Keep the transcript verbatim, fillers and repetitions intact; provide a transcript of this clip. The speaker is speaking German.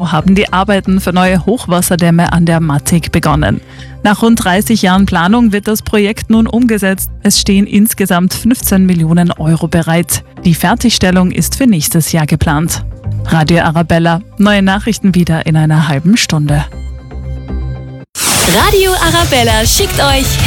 Aargau haben die Arbeiten für neue Hochwasserdämme an der Mattig begonnen. Nach rund dreißig Jahren Planung wird das Projekt nun umgesetzt. Es stehen insgesamt fünfzehn Millionen Euro bereit. Die Fertigstellung ist für nächstes Jahr geplant. Radio Arabella, neue Nachrichten wieder in einer halben Stunde. Radio Arabella schickt euch